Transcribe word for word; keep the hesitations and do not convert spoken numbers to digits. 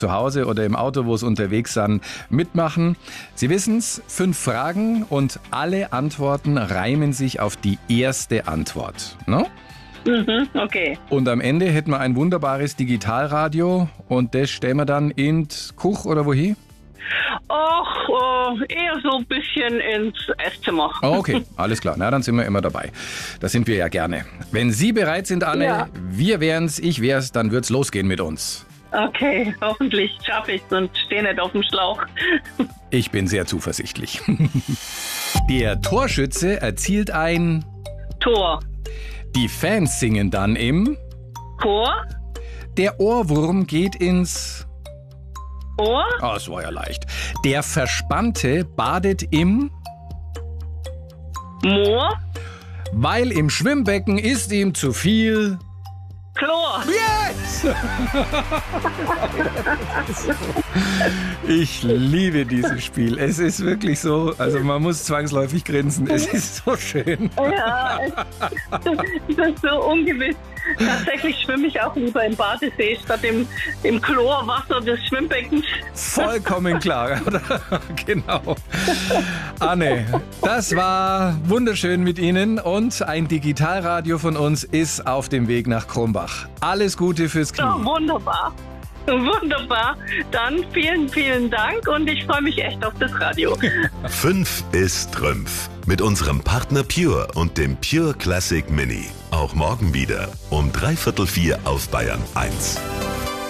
zu Hause oder im Auto, wo es unterwegs sind, mitmachen. Sie wissen's, fünf Fragen und alle Antworten reimen sich auf die erste Antwort. No? Mhm, okay. Und am Ende hätten wir ein wunderbares Digitalradio und das stellen wir dann in die Küche oder wohin? Ach, äh, eher so ein bisschen ins Esszimmer. Oh, okay, alles klar. Na, dann sind wir immer dabei. Das sind wir ja gerne. Wenn Sie bereit sind, Anne, Ja. wir wären's, ich wär's, dann wird's losgehen mit uns. Okay, hoffentlich schaffe ich es und stehe nicht auf dem Schlauch. Ich bin sehr zuversichtlich. Der Torschütze erzielt ein... Tor. Die Fans singen dann im... Chor. Der Ohrwurm geht ins... Ohr. Ah, das war ja leicht. Der Verspannte badet im... Moor. Weil im Schwimmbecken ist ihm zu viel... Chlor. Yes! Ich liebe dieses Spiel. Es ist wirklich so, also man muss zwangsläufig grinsen. Es ist so schön. Ja, es, das ist so ungewiss. Tatsächlich schwimme ich auch lieber im Badesee statt im, im Chlorwasser des Schwimmbeckens. Vollkommen klar, oder? Genau. Anne, das war wunderschön mit Ihnen und ein Digitalradio von uns ist auf dem Weg nach Krumbach. Alles Gute fürs Knie. Ja, wunderbar. Wunderbar. Dann vielen, vielen Dank und ich freue mich echt auf das Radio. Fünf ist Trümpf. Mit unserem Partner Pure und dem Pure Classic Mini. Auch morgen wieder um dreiviertel vier auf Bayern eins.